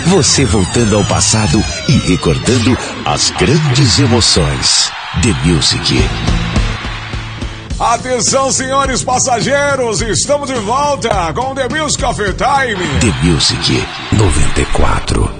Você voltando ao passado e recordando as grandes emoções. The Music. Atenção, senhores passageiros, estamos de volta com The Music of Time. The Music 94.